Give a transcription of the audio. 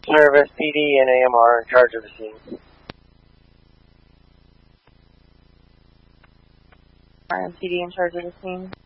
Service, PD, and AMR in charge of the scene. RMPD in charge of the scene.